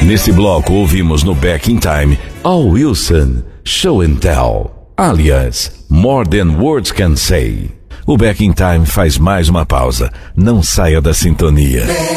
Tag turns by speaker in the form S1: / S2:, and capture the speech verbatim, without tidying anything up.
S1: Nesse bloco ouvimos no Back in Time Al Wilson, Show and Tell, alias More Than Words Can Say. O Back in Time faz mais uma pausa. Não saia da sintonia.